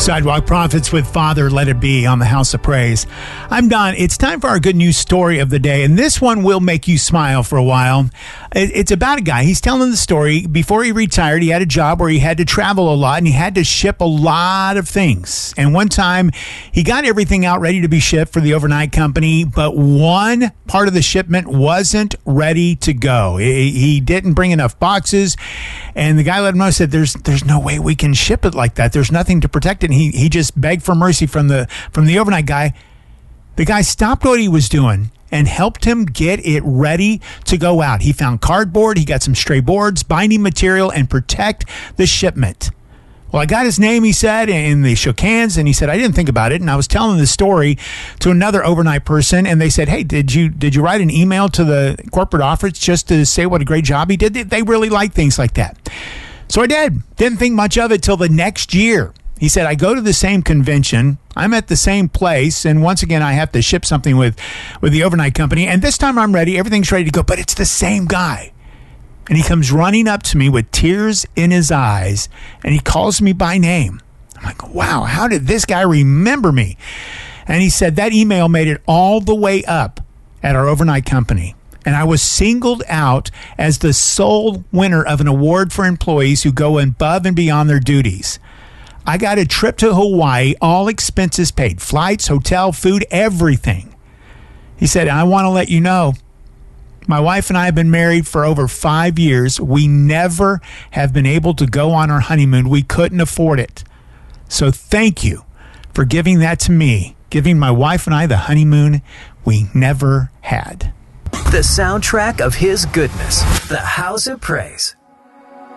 Sidewalk Prophets with Father Let It Be on the House of Praise. I'm Don. It's time for our good news story of the day, and this one will make you smile for a while. It's about a guy. He's telling the story. Before he retired, he had a job where he had to travel a lot, and he had to ship a lot of things. And one time, he got everything out ready to be shipped for the overnight company, but one part of the shipment wasn't ready to go. He didn't bring enough boxes, and the guy let him know, said, there's no way we can ship it like that. There's nothing to protect it. He just begged for mercy from the overnight guy. The guy stopped what he was doing and helped him get it ready to go out. He found cardboard, he got some stray boards, binding material, and protect the shipment. Well, I got his name, he said, and they shook hands, and he said, I didn't think about it. And I was telling the story to another overnight person, and they said, hey, did you write an email to the corporate office just to say what a great job he did? They really like things like that. So I did. Didn't think much of it till the next year. He said, I go to the same convention. I'm at the same place. And once again, I have to ship something with the overnight company. And this time I'm ready. Everything's ready to go. But it's the same guy. And he comes running up to me with tears in his eyes. And he calls me by name. I'm like, wow, how did this guy remember me? And he said that email made it all the way up at our overnight company. And I was singled out as the sole winner of an award for employees who go above and beyond their duties. I got a trip to Hawaii, all expenses paid, flights, hotel, food, everything. He said, I want to let you know, my wife and I have been married for over 5 years. We never have been able to go on our honeymoon. We couldn't afford it. So thank you for giving that to me, giving my wife and I the honeymoon we never had. The soundtrack of his goodness, the House of Praise.